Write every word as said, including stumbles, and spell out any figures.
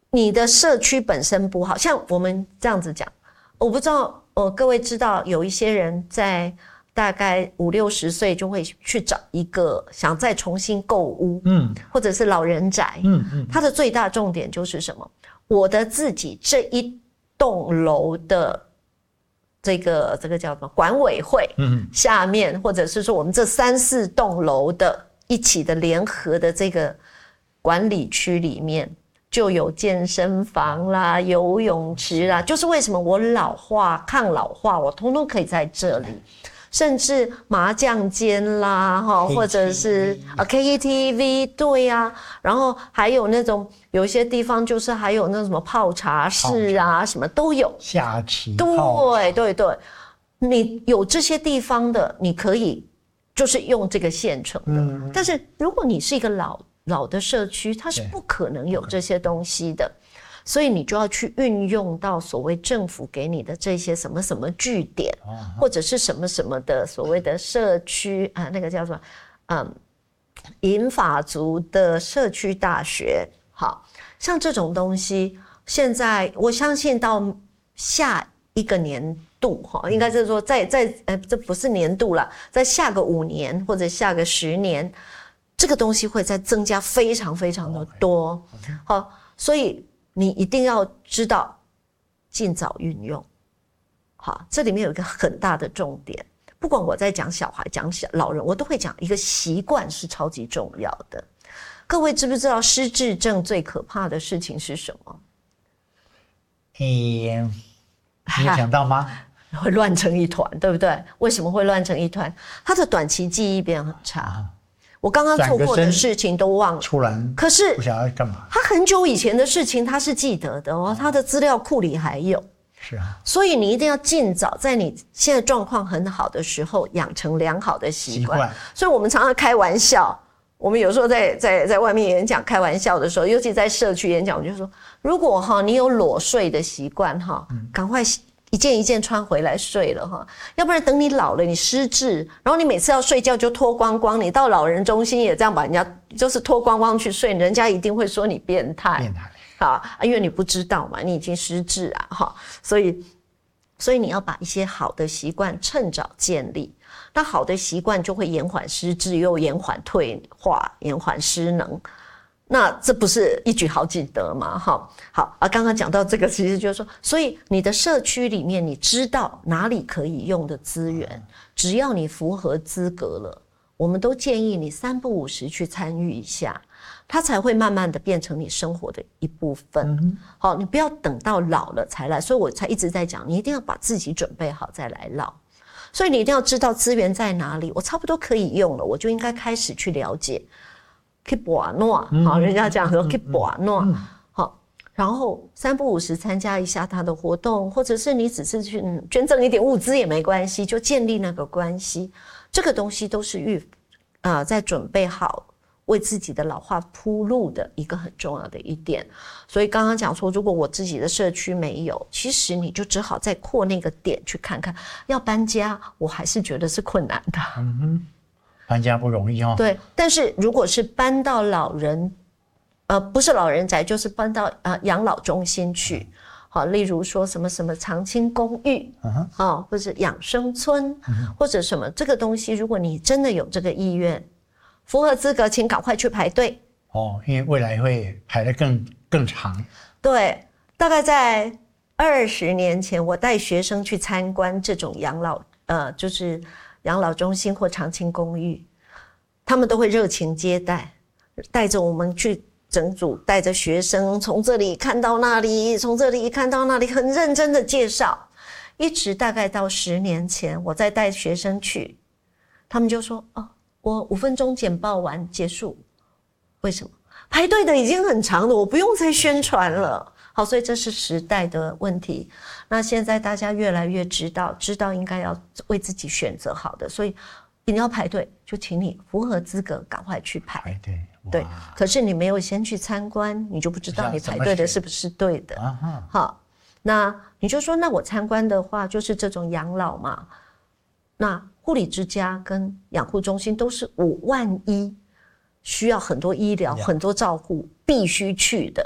你的社区本身不好，像我们这样子讲，我不知道，呃，各位知道有一些人在大概五六十岁就会去找一个想再重新购屋，嗯，或者是老人宅，嗯嗯，它的最大重点就是什么？我的自己这一栋楼的这个这个叫什么管委会，嗯，下面或者是说我们这三四栋楼的一起的联合的这个管理区里面。就有健身房啦、游泳池啦，就是为什么我老化、抗老化，我通通可以在这里，甚至麻将间啦，哈，或者是啊 K T V， 对啊，然后还有那种有一些地方就是还有那什么泡茶室啊，什么都有。 下棋。 对对对，你有这些地方的，你可以就是用这个现成的。嗯、但是如果你是一个老老的社区，它是不可能有这些东西的，所以你就要去运用到所谓政府给你的这些什么什么据点，或者是什么什么的所谓的社区啊，那个叫什么，嗯，银发族的社区大学，好像这种东西，现在我相信到下一个年度哈，应该是说在在呃，这不是年度了，在下个五年或者下个十年。这个东西会再增加非常非常的多，好，所以你一定要知道尽早运用。好，这里面有一个很大的重点，不管我在讲小孩、讲老人，我都会讲一个习惯是超级重要的。各位知不知道失智症最可怕的事情是什么？ 诶，你有想到吗？ 会乱成一团，对不对？为什么会乱成一团？他的短期记忆变很差。啊，我刚刚做过的事情都忘了， 突然可是不晓得干嘛。 他很久以前的事情他是记得的哦，他的资料库里还有。 是啊， 所以你一定要尽早在你现在状况很好的时候养成良好的习惯。所以我们常常开玩笑，我们有时候在在在外面演讲开玩笑的时候，尤其在社区演讲，我就说，如果哈你有裸睡的习惯哈，赶快一件一件穿回来睡了哈，要不然等你老了你失智，然后你每次要睡觉就脱光光，你到老人中心也这样把人家就是脱光光去睡，人家一定会说你变态。 变态。 好，因为你不知道嘛，你已经失智啊，哈，所以，所以你要把一些好的习惯趁早建立，那好的习惯就会延缓失智，又延缓退化，延缓失能，那这不是一举好几得吗？哈，好啊，刚刚讲到这个，其实就是说，所以你的社区里面，你知道哪里可以用的资源，只要你符合资格了，我们都建议你三不五时去参与一下。它才会慢慢的变成你生活的一部分。嗯、好，你不要等到老了才来，所以我才一直在讲，你一定要把自己准备好再来老。所以你一定要知道资源在哪里，我差不多可以用了，我就应该开始去了解。去把诺，好，人家讲说去把诺，好，然后三不五时参加一下他的活动，或者是你只是去捐赠一点物资也没关系，就建立那个关系。这个东西都是预啊、呃，在准备好。为自己的老化铺路的一个很重要的一点，所以刚刚讲说，如果我自己的社区没有，其实你就只好再扩那个点去看看。要搬家，我还是觉得是困难的。 嗯哼，搬家不容易哦。 对，但是如果是搬到老人，呃，不是老人宅，就是搬到呃养老中心去，好，例如说什么什么长青公寓，嗯哼，或者养生村，嗯、或者什么这个东西，如果你真的有这个意愿。符合资格，请赶快去排队哦，因为未来会排得更更长。 对，大概在二十年前，我带学生去参观这种养老，呃，就是养老中心或长青公寓，他们都会热情接待，带着我们去整组，带着学生从这里看到那里，从这里看到那里，很认真的介绍。一直大概到十年前，我再带学生去，他们就说哦。我五分钟简报完结束，为什么？排队的已经很长了，我不用再宣传了。好，所以这是时代的问题。那现在大家越来越知道，知道应该要为自己选择好的，所以你要排队，就请你符合资格，赶快去排。 排队， 对。可是你没有先去参观，你就不知道你排队的是不是对的。好，那你就说，那我参观的话，就是这种养老嘛，那。护理之家跟养护中心都是五万一需要很多医疗、很多照护必须去的。